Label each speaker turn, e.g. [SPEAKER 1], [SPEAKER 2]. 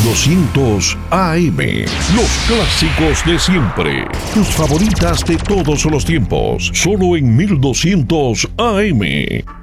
[SPEAKER 1] 1200 AM. Los clásicos de siempre. Tus favoritas de todos los tiempos. Solo en 1200 AM.